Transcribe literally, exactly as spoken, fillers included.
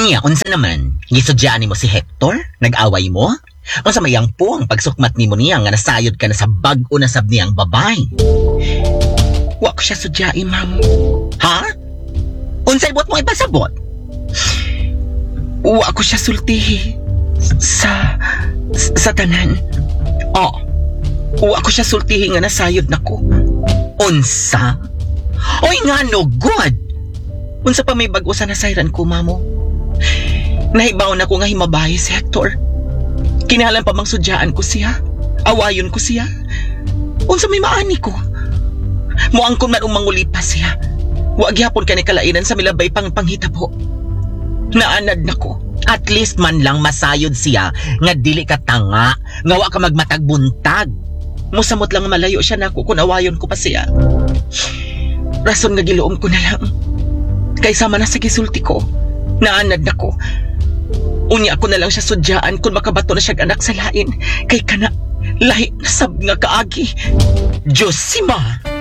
Nya, unsa naman? Gisudyaan mo si Hector? Nag-away mo? Unsa mayang po ang pagsukmat nimo niya nga nasayod ka na sa bag-o na sab niyang babay? Wa ko siya sudyai, ma'am. Ha? Unsay buot mo ipasabot? Wa ko siya sultihi sa sa tanan. Oh. Wa ko siya sultihi nga nasayod nako. Unsa? Oy nga no, good. Unsa pa may bag-o sa nasayran ko, mamo? Nahibaw na ko nga himabahay si Hector. Kinahalan pa mang sudyaan ko siya. Awayon ko siya. Unsa may maani ko? Muangkon man umang ulipas siya. Wa gyapon ka ni kalainan sa milabay pang panghitabo. Naanad nako. At least man lang masayod siya nga dili ka tanga, nga wa ka magmatag buntag. Musamot lang malayo siya nako kung awayon ko pa siya. Rason nga giluom ko na lang. Kaysa man na sa gisulti ko, naanad nako. Unya ako na lang siya sudyaan kung makabato na siyang anak sa lain. Kay kana, lahi na sab nga kaagi. Diyos si ma!